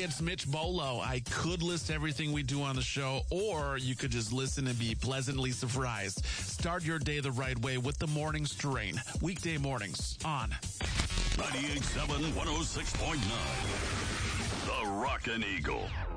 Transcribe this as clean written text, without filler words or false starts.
Hey, it's Mitch Bolo. I could list everything we do on the show, or you could just listen and be pleasantly surprised. Start your day the right way with the Morning Strain. Weekday mornings on 98.7, 106.9. The Rockin' Eagle.